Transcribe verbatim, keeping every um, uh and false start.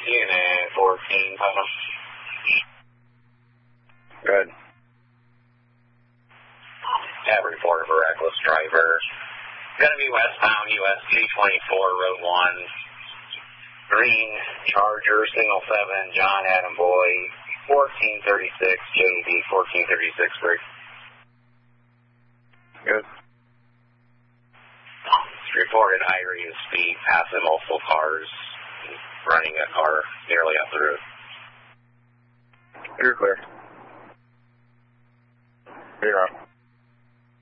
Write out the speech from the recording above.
Unit fourteen, Papa. Good. Have report of a reckless driver. Going to be westbound U S two twenty-four, Road one. Green Charger, single seven, John Adam Boy, fourteen thirty-six, J D fourteen thirty-six, break. Good. It's reported high rate of speed, passing multiple cars, running a car nearly up the road. You're clear. You're on.